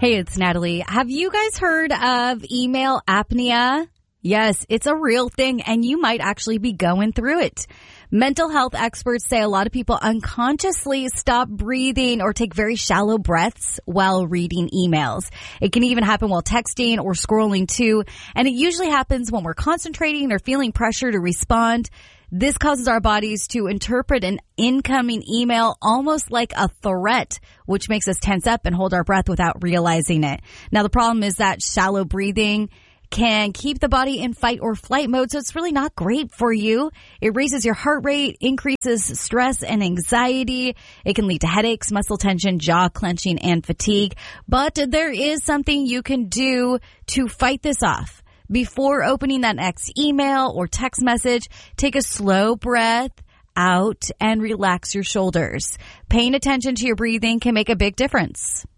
Hey, it's Natalie. Have you guys heard of email apnea? Yes, it's a real thing, and you might actually be going through it. Mental health experts say a lot of people unconsciously stop breathing or take very shallow breaths while reading emails. It can even happen while texting or scrolling too, and it usually happens when we're concentrating or feeling pressure to respond. This causes our bodies to interpret an incoming email almost like a threat, which makes us tense up and hold our breath without realizing it. Now, the problem is that shallow breathing can keep the body in fight or flight mode, so it's really not great for you. It raises your heart rate, increases stress and anxiety. It can lead to headaches, muscle tension, jaw clenching, and fatigue. But there is something you can do to fight this off. Before opening that next email or text message, take a slow breath out and relax your shoulders. Paying attention to your breathing can make a big difference.